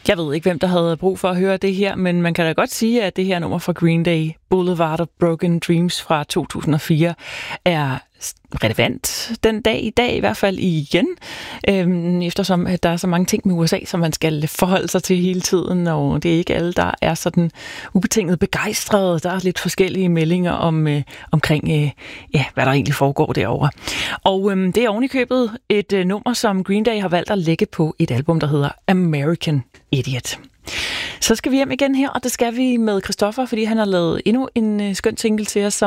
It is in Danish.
Jeg ved ikke, hvem der havde brug for at høre det her, men man kan da godt sige, at det her nummer fra Green Day, Boulevard of Broken Dreams fra 2004, er relevant den dag i dag, i hvert fald igen, eftersom at der er så mange ting med USA, som man skal forholde sig til hele tiden, og det er ikke alle, der er sådan ubetinget begejstrede. Der er lidt forskellige meldinger omkring, hvad der egentlig foregår derovre. Og det er ovenikøbet et nummer, som Green Day har valgt at lægge på et album, der hedder American Idiot. Så skal vi hjem igen her, og det skal vi med Christoffer, fordi han har lavet endnu en skøn single til os,